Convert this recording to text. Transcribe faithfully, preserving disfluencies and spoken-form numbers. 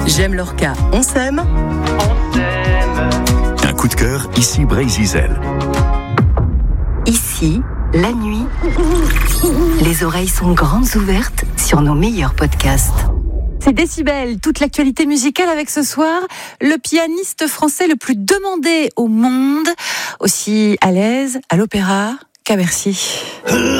J'aime Lorca, on s'aime. On s'aime. Un coup de cœur, ici Brésil. Ici, la nuit, les oreilles sont grandes ouvertes sur nos meilleurs podcasts. C'est Décibel, toute l'actualité musicale avec ce soir le pianiste français le plus demandé au monde, aussi à l'aise à l'opéra qu'à Bercy.